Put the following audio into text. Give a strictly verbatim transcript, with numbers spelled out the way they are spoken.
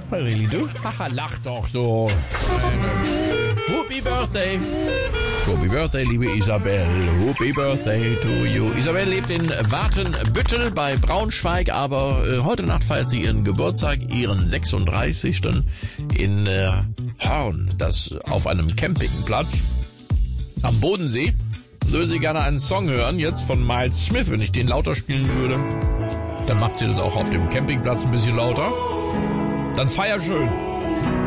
Really, du? Haha, lach doch so. Happy Birthday. Happy Birthday, liebe Isabel. Happy Birthday to you. Isabel lebt in Watenbüttel bei Braunschweig, aber äh, heute Nacht feiert sie ihren Geburtstag, ihren sechsunddreißigsten in äh, Hörn, das auf einem Campingplatz am Bodensee. Würde sie gerne einen Song hören, jetzt von Miles Smith. Wenn ich den lauter spielen würde, dann macht sie das auch auf dem Campingplatz ein bisschen lauter. Dann feier schön.